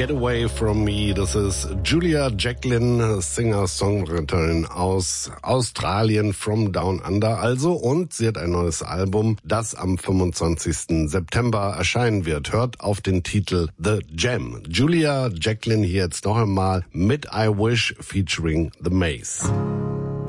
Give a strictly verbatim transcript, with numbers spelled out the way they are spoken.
Get Away From Me. Das ist Julia Jacklin, Singer-Songwriterin aus Australien, From Down Under also. Und sie hat ein neues Album, das am fünfundzwanzigsten September erscheinen wird. Hört auf den Titel The Jam. Julia Jacklin hier jetzt noch einmal mit I Wish featuring The Maze.